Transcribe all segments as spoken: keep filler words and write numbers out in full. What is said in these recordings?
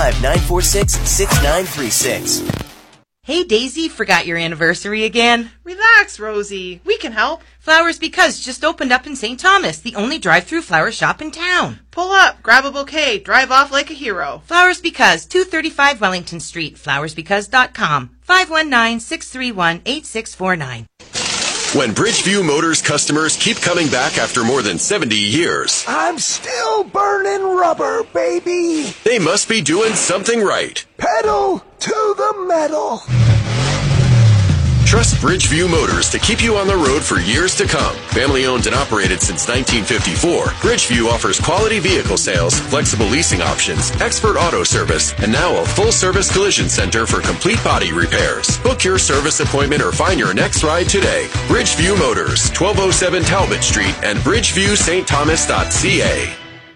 five, nine four six, six nine three six. Hey, Daisy, forgot your anniversary again? Relax, Rosie. We can help. Flowers Because just opened up in Saint Thomas, the only drive-through flower shop in town. Pull up, grab a bouquet, drive off like a hero. Flowers Because, two thirty-five Wellington Street, flowers because dot com, five one nine, six three one, eight six four nine. When Bridgeview Motors customers keep coming back after more than seventy years, I'm still burning rubber, baby. They must be doing something right. Pedal to the metal. Trust Bridgeview Motors to keep you on the road for years to come. Family owned and operated since nineteen fifty-four, Bridgeview offers quality vehicle sales, flexible leasing options, expert auto service, and now a full-service collision center for complete body repairs. Book your service appointment or find your next ride today. Bridgeview Motors, twelve oh seven Talbot Street and bridgeview st thomas dot c a.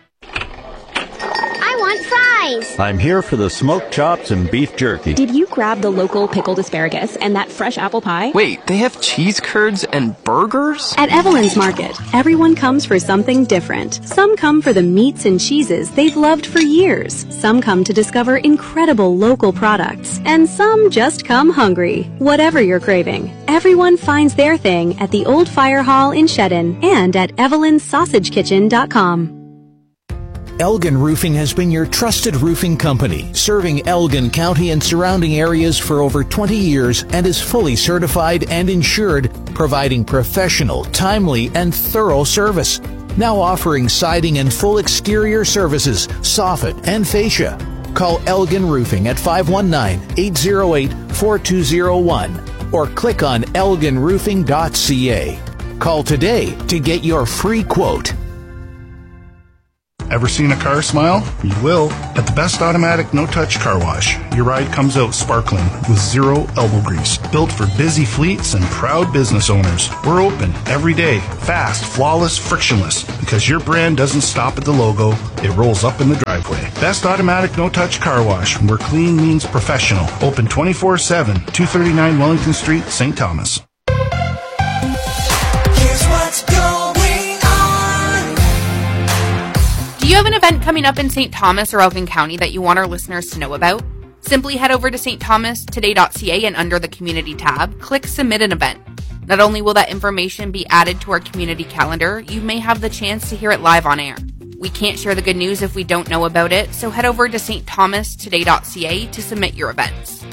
I want fries. I'm here for the smoked chops and beef jerky. Did you grab the local pickled asparagus and that fresh apple pie? Wait, they have cheese curds and burgers? At Evelyn's Market, everyone comes for something different. Some come for the meats and cheeses they've loved for years. Some come to discover incredible local products. And some just come hungry. Whatever you're craving, everyone finds their thing at the Old Fire Hall in Shedden and at evelyn sausage kitchen dot com. Elgin Roofing has been your trusted roofing company, serving Elgin County and surrounding areas for over twenty years and is fully certified and insured, providing professional, timely, and thorough service. Now offering siding and full exterior services, soffit and fascia. Call Elgin Roofing at five one nine, eight zero eight, four two zero one or click on elgin roofing dot c a. Call today to get your free quote. Ever seen a car smile? You will. At the Best Automatic No-Touch Car Wash, your ride comes out sparkling with zero elbow grease. Built for busy fleets and proud business owners. We're open every day, fast, flawless, frictionless, because your brand doesn't stop at the logo, it rolls up in the driveway. Best Automatic No-Touch Car Wash, where clean means professional. Open twenty-four seven, two thirty-nine Wellington Street, Saint Thomas. Here's what's going Do you have an event coming up in Saint Thomas or Elgin County that you want our listeners to know about? Simply head over to st thomas today dot c a and under the Community tab, click Submit an Event. Not only will that information be added to our community calendar, you may have the chance to hear it live on air. We can't share the good news if we don't know about it, so head over to st thomas today dot c a to submit your events.